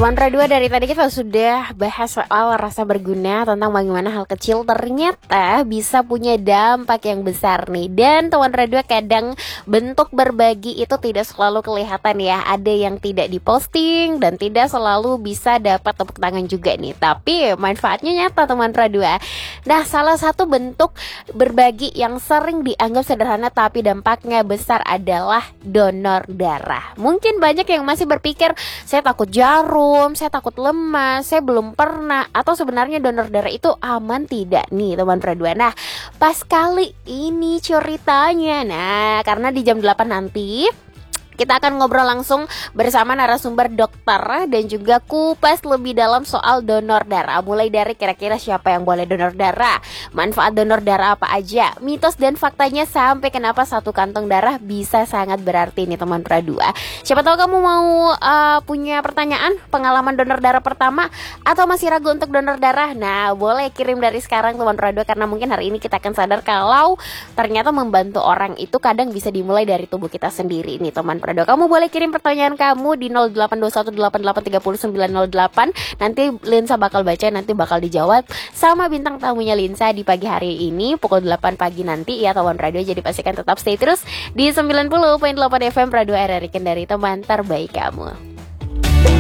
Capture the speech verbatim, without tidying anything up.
Teman Radua, dari tadi kita sudah bahas soal rasa berguna, tentang bagaimana hal kecil ternyata bisa punya dampak yang besar nih. Dan teman Radua, kadang bentuk berbagi itu tidak selalu kelihatan ya. Ada yang tidak diposting dan tidak selalu bisa dapat tepuk tangan juga nih. Tapi manfaatnya nyata teman Radua. Nah, salah satu bentuk berbagi yang sering dianggap sederhana tapi dampaknya besar adalah donor darah. Mungkin banyak yang masih berpikir, saya takut jarum, saya takut lemas, saya belum pernah, atau sebenarnya donor darah itu aman tidak nih teman Radua. Nah, pas kali ini ceritanya. Nah, karena di jam delapan nanti kita akan ngobrol langsung bersama narasumber dokter dan juga kupas lebih dalam soal donor darah. Mulai dari kira-kira siapa yang boleh donor darah, manfaat donor darah apa aja, mitos dan faktanya, sampai kenapa satu kantong darah bisa sangat berarti nih teman Radua. Siapa tahu kamu mau uh, punya pertanyaan, pengalaman donor darah pertama, atau masih ragu untuk donor darah. Nah, boleh kirim dari sekarang teman Radua, karena mungkin hari ini kita akan sadar kalau ternyata membantu orang itu kadang bisa dimulai dari tubuh kita sendiri nih teman Radua. Kamu boleh kirim pertanyaan kamu di nol delapan dua satu delapan delapan tiga nol sembilan nol delapan. Nanti Linsa bakal baca, nanti bakal dijawab sama bintang tamunya Linsa di pagi hari ini pukul delapan pagi nanti ya teman Radua. Jadi pastikan tetap stay terus di sembilan puluh koma delapan F M Radio R R I Kendari, teman terbaik kamu.